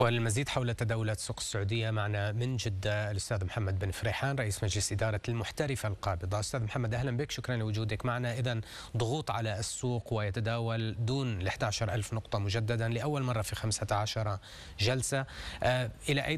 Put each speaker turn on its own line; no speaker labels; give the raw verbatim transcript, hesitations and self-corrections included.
والمزيد حول تداولات سوق السعودية معنا من جدة الأستاذ محمد بن فريحان رئيس مجلس إدارة المحترفة القابضة. أستاذ محمد أهلا بك، شكرا لوجودك معنا. إذن ضغوط على السوق ويتداول دون ال إحدى عشر ألف نقطة مجددا لأول مرة في خمسة عشر جلسة، آه إلى أي